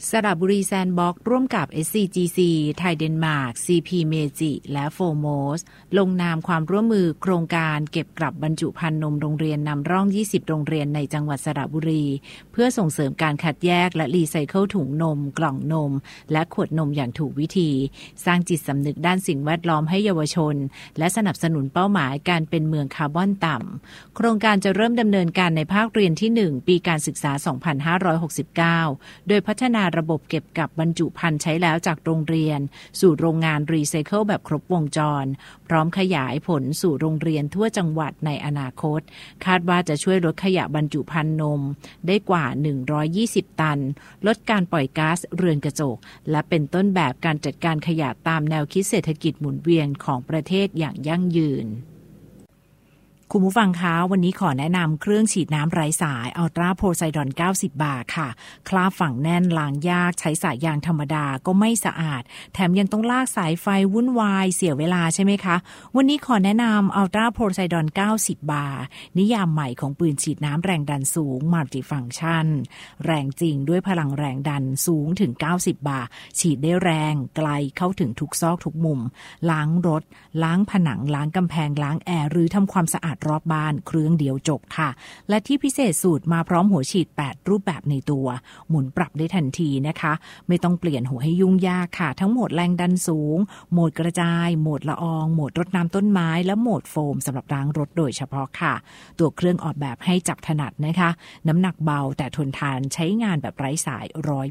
สระบุรีแซนด์บ็อกซ์ร่วมกับ SCGC ไทยเดนมาร์ก CP เมจิและโฟโมสลงนามความร่วมมือโครงการเก็บกลับบรรจุภัณฑ์นมโรงเรียนนำร่อง20โรงเรียนในจังหวัดสระบุรีเพื่อส่งเสริมการคัดแยกและรีไซเคิลถุงนมกล่องนมและขวดนมอย่างถูกวิธีสร้างจิตสำนึกด้านสิ่งแวดล้อมให้เยาวชนและสนับสนุนเป้าหมายการเป็นเมืองคาร์บอนต่ำโครงการจะเริ่มดำเนินการในภาคเรียนที่1ปีการศึกษา2569โดยพัฒนาระบบเก็บกับบรรจุภัณฑ์ใช้แล้วจากโรงเรียนสู่โรงงานรีไซเคิลแบบครบวงจรพร้อมขยายผลสู่โรงเรียนทั่วจังหวัดในอนาคตคาดว่าจะช่วยลดขยะบรรจุภัณฑ์นมได้กว่า120ตันลดการปล่อยก๊าซเรือนกระจกและเป็นต้นแบบการจัดการขยะตามแนวคิดเศรษฐกิจหมุนเวียนของประเทศอย่างยั่งยืนคุณผู้ฟังคะวันนี้ขอแนะนำเครื่องฉีดน้ำไร้สายอัลตราโพไซดอน90 บาทค่ะคราบฝังแน่นล้างยากใช้สายยางธรรมดาก็ไม่สะอาดแถมยังต้องลากสายไฟวุ่นวายเสียเวลาใช่ไหมคะวันนี้ขอแนะนำอัลตราโพไซดอน90 บาทนิยามใหม่ของปืนฉีดน้ำแรงดันสูงมัลติฟังก์ชันแรงจริงด้วยพลังแรงดันสูงถึง90 บาทฉีดได้แรงไกลเข้าถึงทุกซอกทุกมุมล้างรถล้างผนังล้างกำแพงล้างแอร์หรือทำความสะอาดรอบบ้านเครื่องเดียวจบค่ะและที่พิเศษสูตรมาพร้อมหัวฉีด8รูปแบบในตัวหมุนปรับได้ทันทีนะคะไม่ต้องเปลี่ยนหัวให้ยุ่งยากค่ะทั้งโหมดแรงดันสูงโหมดกระจายโหมดละอองโหมดรดน้ำต้นไม้และโหมดโฟมสำหรับล้างรถโดยเฉพาะค่ะตัวเครื่องออกแบบให้จับถนัดนะคะน้ำหนักเบาแต่ทนทานใช้งานแบบไร้สาย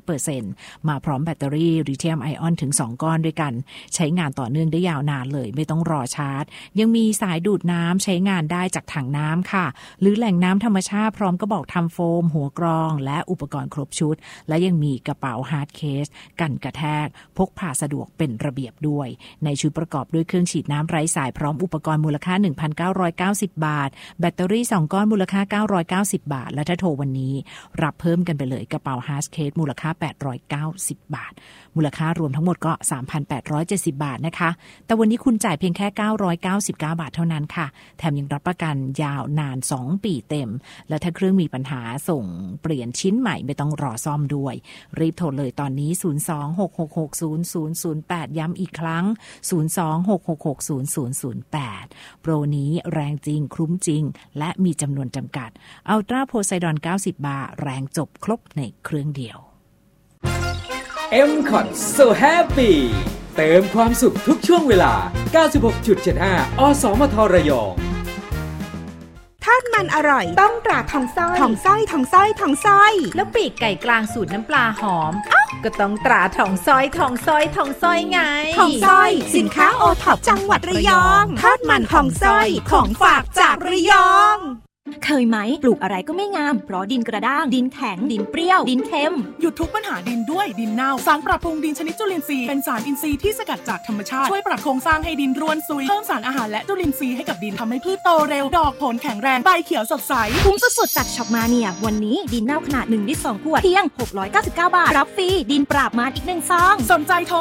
100% มาพร้อมแบตเตอรี่ลิเธียมไอออนถึง2ก้อนด้วยกันใช้งานต่อเนื่องได้ยาวนานเลยไม่ต้องรอชาร์จยังมีสายดูดน้ำใช้งานได้จากถังน้ำค่ะหรือแหล่งน้ำธรรมชาติพร้อมกระบอกทำโฟมหัวกรองและอุปกรณ์ครบชุดและยังมีกระเป๋าฮาร์ดเคสกันกระแทกพกพาสะดวกเป็นระเบียบด้วยในชุดประกอบด้วยเครื่องฉีดน้ำไร้สายพร้อมอุปกรณ์มูลค่า 1,990 บาทแบตเตอรี่2ก้อนมูลค่า990 บาทและถ้าโทรวันนี้รับเพิ่มกันไปเลยกระเป๋าฮาร์ดเคสมูลค่า890 บาทมูลค่ารวมทั้งหมดก็ 3,870 บาทนะคะแต่วันนี้คุณจ่ายเพียงแค่999 บาทเท่านั้นค่ะแถมยังรับประกันยาวนาน2 ปีเต็มและถ้าเครื่องมีปัญหาส่งเปลี่ยนชิ้นใหม่ไม่ต้องรอซ่อมด้วยรีบโทรเลยตอนนี้02-666-0008ย้ำอีกครั้ง02-666-0008โปรนี้แรงจริงคุ้มจริงและมีจำนวนจำกัดอัลตราโพไซดอน90 บาทแรงจบครบในเครื่องเดียว MCOT So Happy เติมความสุขทุกช่วงเวลา 96.75 อสมทระยองทอดมันอร่อยต้องตราทองส้อยทองส้อยทองส้อยทองส้อยแล้วปีกไก่กลางสูตรน้ำปลาหอมก็ต้องตราทองส้อยทองส้อยทองส้อยไงทองส้อยสินค้าโอท็อปจังหวัดระยองทอดมันทองส้อยของฝากจากระยองเคยไหมปลูกอะไรก็ไม่งามเพราะดินกระด้างดินแข็งดินเปรี้ยวดินเค็มหยุดทุกปัญหาดินด้วยดินเน่าสารปรับปรุงดินชนิดจุลินทรีย์เป็นสารอินทรีย์ที่สกัดจากธรรมชาติช่วยปรับโครงสร้างให้ดินร่วนซุยเพิ่มสารอาหารและจุลินทรีย์ให้กับดินทำให้พืชโตเร็วดอกผลแข็งแรงใบเขียวสดใสคุ้มสุดๆจากช็อปมาเนียวันนี้ดินเน่าขนาด1 ลิตร 2 ขวดเพียง699 บาทรับฟรีดินปราบมารอีก1 ซองสนใจโทร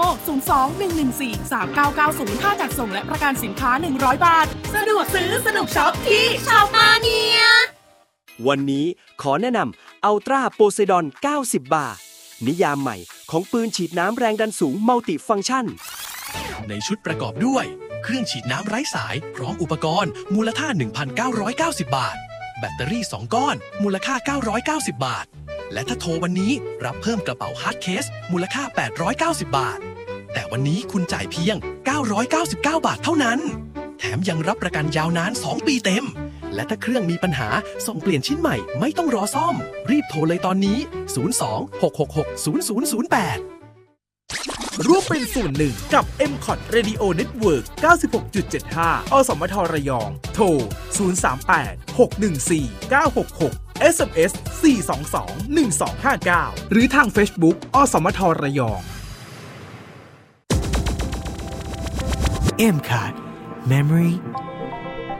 02-114-3990ค่าจัดส่งและประกันสินค้า100 บาทสะดวกซื้อสนุกช็อปที่ช็อปมาเนียวันนี้ขอแนะนำอัลตราโพไซดอน90 บาทนิยามใหม่ของปืนฉีดน้ำแรงดันสูงมัลติฟังก์ชันในชุดประกอบด้วยเครื่องฉีดน้ำไร้สายพร้อมอุปกรณ์มูลค่า 1,990 บาทแบตเตอรี่2ก้อนมูลค่า990 บาทและถ้าโทรวันนี้รับเพิ่มกระเป๋าฮาร์ดเคสมูลค่า890 บาทแต่วันนี้คุณจ่ายเพียง999 บาทเท่านั้นแถมยังรับประกันยาวนาน2 ปีเต็มและถ้าเครื่องมีปัญหาส่งเปลี่ยนชิ้นใหม่ไม่ต้องรอซ่อมรีบโทรเลยตอนนี้02-666-0008 ร่วมเป็นส่วนหนึ่งกับ MCOT Radio Network 96.75 อสมทระยองโทร038-614-966 SMS 422-1259 หรือทาง Facebook อสมทระยอง MCOT Memory